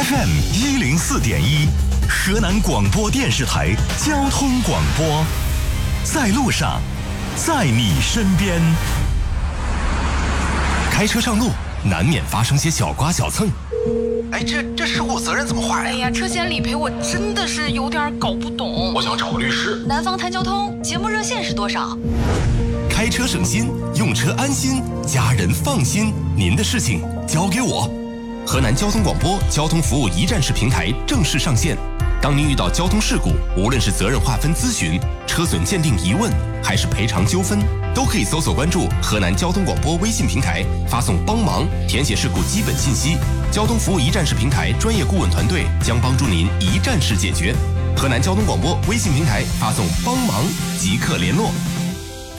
FM104.1，河南广播电视台交通广播，在路上，在你身边。开车上路，难免发生些小刮小蹭。 哎，这事故责任怎么划呀？ 哎呀，车险理赔我真的是有点搞不懂。 我想找个律师。 南方谈交通节目热线是多少？ 开车省心，用车安心，家人放心，您的事情交给我。河南交通广播交通服务一站式平台正式上线。当您遇到交通事故，无论是责任划分咨询、车损鉴定疑问，还是赔偿纠纷，都可以搜索关注河南交通广播微信平台，发送帮忙，填写事故基本信息。交通服务一站式平台专业顾问团队将帮助您一站式解决。河南交通广播微信平台发送帮忙即刻联络。